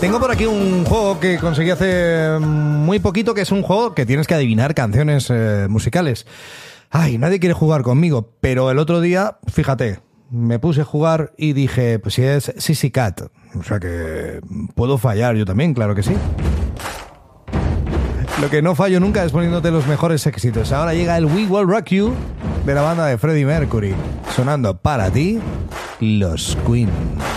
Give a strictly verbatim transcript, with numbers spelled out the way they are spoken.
Tengo por aquí un juego que conseguí hace muy poquito, que es un juego que tienes que adivinar canciones eh, musicales. Ay, nadie quiere jugar conmigo, pero el otro día, fíjate, me puse a jugar y dije, pues si es Sissy Cat, o sea que puedo fallar yo también, claro que sí. Lo que no fallo nunca es poniéndote los mejores éxitos. Ahora llega el We Will Rock You de la banda de Freddie Mercury, sonando para ti, los Queen.